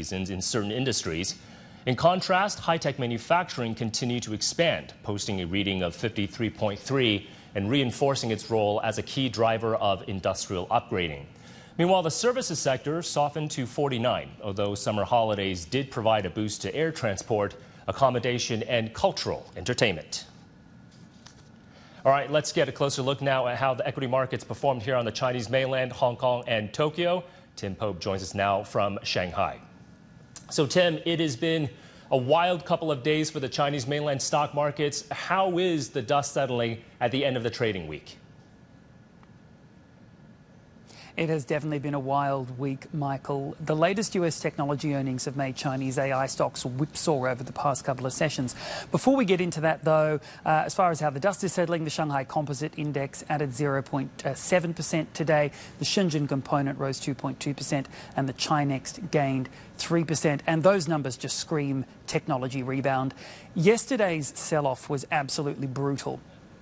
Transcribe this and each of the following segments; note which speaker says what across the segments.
Speaker 1: reasons in certain industries. In contrast, high-tech manufacturing continued to expand, posting a reading of 53.3 and reinforcing its role as a key driver of industrial upgrading. Meanwhile, the services sector softened to 49, although summer holidays did provide a boost to air transport, accommodation, and cultural entertainment. All right, let's get a closer look now at how the equity markets performed here on the Chinese mainland, Hong Kong, and Tokyo. Tim Pope joins us now from Shanghai. So, Tim, it has been a wild couple of days for the Chinese mainland stock markets. How is the dust settling at the end of the trading week?
Speaker 2: It has definitely been a wild week, Michael. The latest US technology earnings have made Chinese AI stocks whipsaw over the past couple of sessions. Before we get into that, though, as far as how the dust is settling, the Shanghai Composite Index added 0.7% today. The Shenzhen Component rose 2.2%, and the Chinext gained 3%. And those numbers just scream technology rebound. Yesterday's sell-off was absolutely brutal,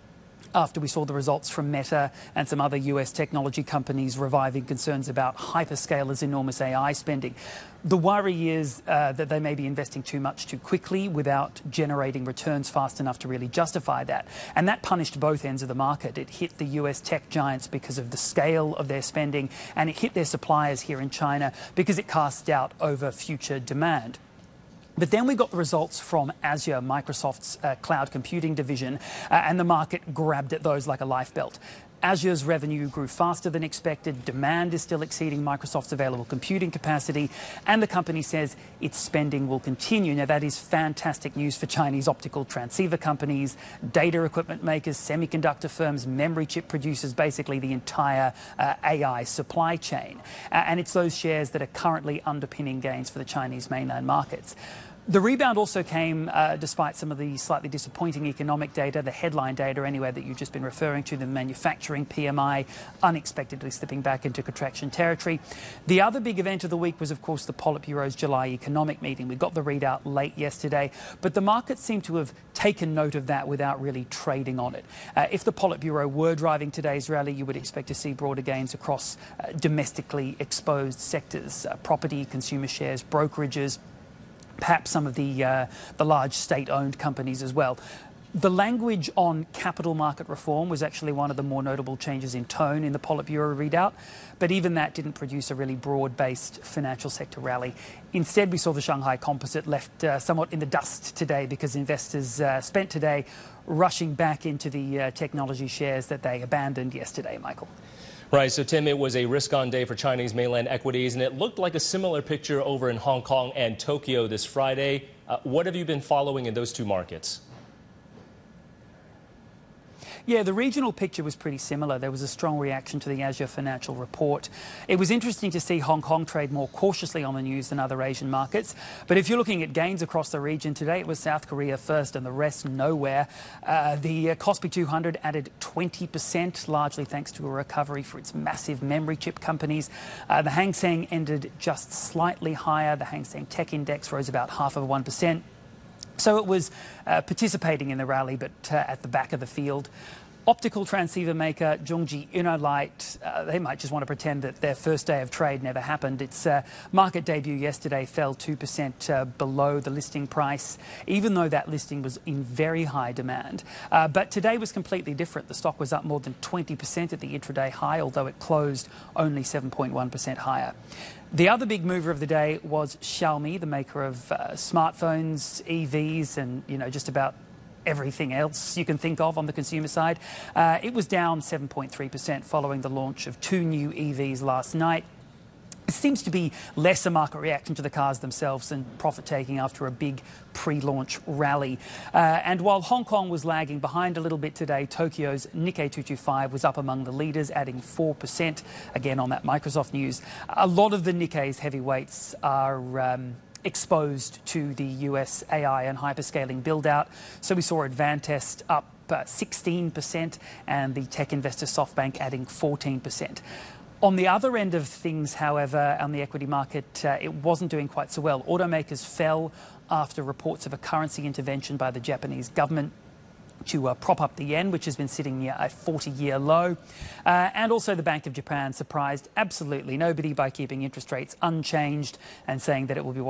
Speaker 2: after we saw the results from Meta and some other US technology companies reviving concerns about hyperscalers' enormous AI spending. The worry is that they may be investing too much too quickly without generating returns fast enough to really justify that. And that punished both ends of the market. It hit the US tech giants because of the scale of their spending, and it hit their suppliers here in China because it cast doubt over future demand. But then we got the results from Azure, Microsoft's cloud computing division, and the market grabbed at those like a lifebelt. Azure's revenue grew faster than expected, demand is still exceeding Microsoft's available computing capacity, and the company says its spending will continue. Now, that is fantastic news for Chinese optical transceiver companies, data equipment makers, semiconductor firms, memory chip producers, basically the entire AI supply chain. And it's those shares that are currently underpinning gains for the Chinese mainland markets. The rebound also came despite some of the slightly disappointing economic data, the headline data anyway that you've just been referring to, the manufacturing PMI unexpectedly slipping back into contraction territory. The other big event of the week was, of course, the Politburo's July economic meeting. We got the readout late yesterday, but the markets seem to have taken note of that without really trading on it. If the Politburo were driving today's rally, you would expect to see broader gains across domestically exposed sectors, property, consumer shares, brokerages, perhaps some of the large state-owned companies as well. The language on capital market reform was actually one of the more notable changes in tone in the Politburo readout, but even that didn't produce a really broad-based financial sector rally. Instead, we saw the Shanghai Composite left somewhat in the dust today because investors spent today rushing back into the technology shares that they abandoned yesterday, Michael.
Speaker 1: Right, so Tim, it was a risk-on day for Chinese mainland equities, and it looked like a similar picture over in Hong Kong and Tokyo this Friday. What have you been following in those two markets?
Speaker 2: Yeah, the regional picture was pretty similar. There was a strong reaction to the Azure financial report. It was interesting to see Hong Kong trade more cautiously on the news than other Asian markets. But if you're looking at gains across the region today, it was South Korea first and the rest nowhere. The Kospi 200 added 20%, largely thanks to a recovery for its massive memory chip companies. The Hang Seng ended just slightly higher. The Hang Seng Tech Index rose about 0.5%. So it was participating in the rally, but at the back of the field. Optical transceiver maker Zhongji InnoLight, they might just want to pretend that their first day of trade never happened. Its market debut yesterday fell 2% below the listing price, even though that listing was in very high demand. But today was completely different. The stock was up more than 20% at the intraday high, although it closed only 7.1% higher. The other big mover of the day was Xiaomi, the maker of smartphones, EVs, and just about everything else you can think of on the consumer side. It was down 7.3% following the launch of 2 new EVs last night. It seems to be less a market reaction to the cars themselves than profit-taking after a big pre-launch rally. And while Hong Kong was lagging behind a little bit today, Tokyo's Nikkei 225 was up among the leaders, adding 4%, again on that Microsoft news. A lot of the Nikkei's heavyweights are exposed to the US AI and hyperscaling build-out. So we saw Advantest up 16% and the tech investor SoftBank adding 14%. On the other end of things, however, on the equity market, it wasn't doing quite so well. Automakers fell after reports of a currency intervention by the Japanese government to prop up the yen, which has been sitting near a 40-year low. And also the Bank of Japan surprised absolutely nobody by keeping interest rates unchanged and saying that it will be